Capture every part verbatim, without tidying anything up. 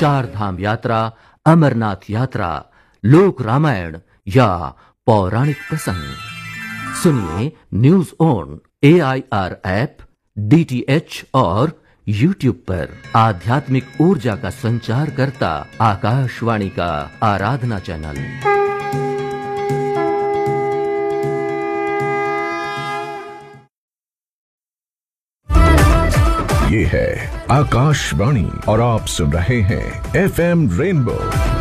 चार धाम यात्रा, अमरनाथ यात्रा, लोक रामायण या पौराणिक प्रसंग सुनिए news on A I R app, D T H और यूट्यूब पर। आध्यात्मिक ऊर्जा का संचार करता आकाशवाणी का आराधना चैनल। ये है आकाशवाणी और आप सुन रहे हैं F M rainbow.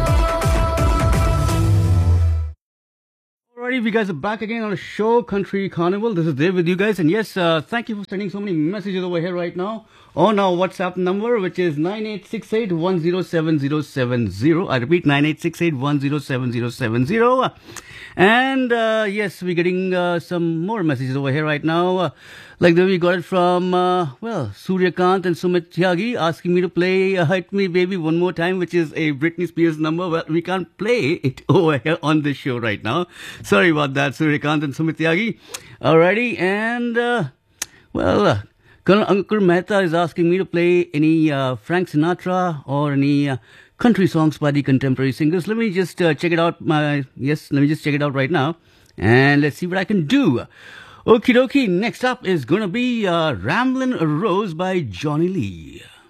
Alrighty, we guys are back again on a show, Country Carnival. This is Dave with you guys, and yes, uh, thank you for sending so many messages over here right now on our WhatsApp number, which is nine eight six eight one zero seven zero seven zero. I repeat, nine eight six eight one zero seven zero seven zero. And uh, yes, we're getting uh, some more messages over here right now. Uh, like the way we got it from, uh, well, Suryakant and Sumit Tyagi asking me to play uh, Hit Me Baby one more time, which is a Britney Spears number. Well, we can't play it over here on this show right now. Sorry about that, Suryakant and Sumit Tyagi. Alrighty, and, uh, well, uh, Colonel Ankur Mehta is asking me to play any uh, Frank Sinatra or any uh, country songs by the contemporary singers. Let me just uh, check it out. My yes, let me just check it out right now, and let's see what I can do. Okie dokie. Next up is gonna be uh, "Ramblin' Rose" by Johnny Lee.